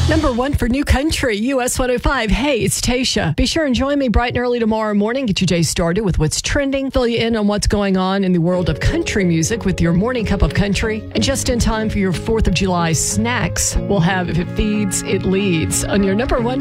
Number one for New Country, US 105. Hey, it's Tasha. Be sure and join me bright and early tomorrow morning. Get your day started with what's trending. Fill you in on what's going on in the world of country music with your morning cup of country. And just in time for your 4th of July snacks, we'll have If It Feeds, It Leads on your number one